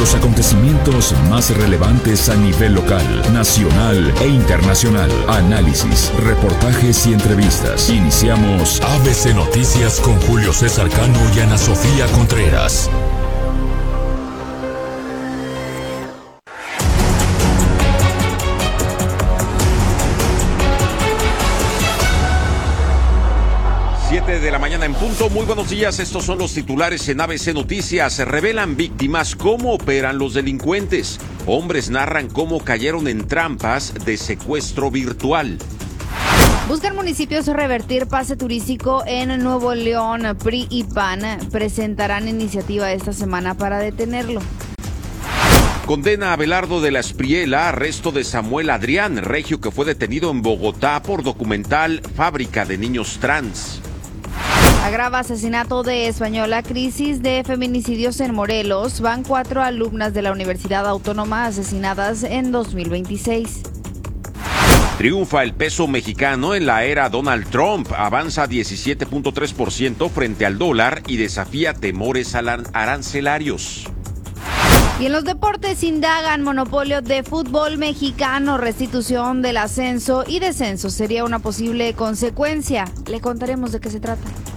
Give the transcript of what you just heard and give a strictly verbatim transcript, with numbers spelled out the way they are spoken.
los acontecimientos más relevantes a nivel local, nacional e internacional. Análisis, reportajes y entrevistas. Iniciamos A B C Noticias con Julio César Cano y Ana Sofía Contreras. siete de la mañana en punto. Muy buenos días, estos son los titulares en A B C Noticias. Se revelan víctimas cómo operan los delincuentes. Hombres narran cómo cayeron en trampas de secuestro virtual. Buscan municipios revertir pase turístico en Nuevo León. P R I y P A N presentarán iniciativa esta semana para detenerlo. Condena a Abelardo de la Espriella, arresto de Samuel Adrián, regio que fue detenido en Bogotá por documental Fábrica de Niños Trans. Agrava asesinato de Española, crisis de feminicidios en Morelos. Van cuatro alumnas de la Universidad Autónoma asesinadas en dos mil veintiséis. Triunfa el peso mexicano en la era Donald Trump. Avanza diecisiete punto tres por ciento frente al dólar y desafía temores arancelarios. Y en los deportes indagan monopolio de fútbol mexicano, restitución del ascenso y descenso sería una posible consecuencia. Le contaremos de qué se trata.